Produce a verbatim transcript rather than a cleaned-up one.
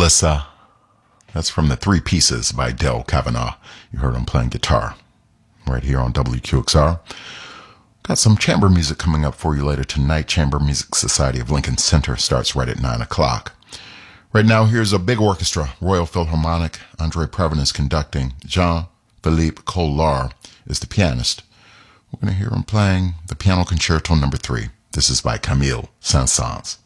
Melissa. That's from the Three Pieces by Del Kavanaugh. You heard him playing guitar right here on W Q X R. Got some chamber music coming up for you later tonight. Chamber Music Society of Lincoln Center starts right at nine o'clock. Right now, here's a big orchestra, Royal Philharmonic. Andre Previn is conducting. Jean-Philippe Collard is the pianist. We're going to hear him playing the Piano Concerto number three. This is by Camille Saint-Saëns.